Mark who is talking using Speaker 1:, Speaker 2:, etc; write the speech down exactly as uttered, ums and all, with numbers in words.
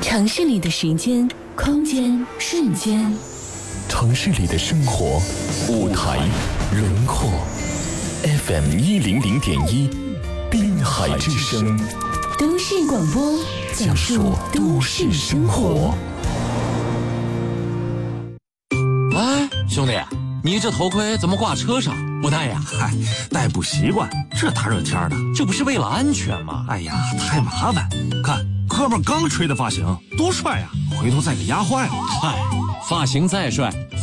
Speaker 1: 城市里的时间、空间、瞬间，
Speaker 2: 城市里的生活、舞台、轮廓。F M 一零零点一，滨海之声，
Speaker 1: 都市广播，讲述都市生活。
Speaker 3: 哎，兄弟，你这头盔怎么挂车上不戴呀？
Speaker 4: 嗨，戴不习惯，这大热天的，
Speaker 3: 这不是为了安全吗？
Speaker 4: 哎呀，太麻烦。看哥们刚吹的发型，多帅呀！回头再给压坏了。
Speaker 3: 嗨，发型再帅，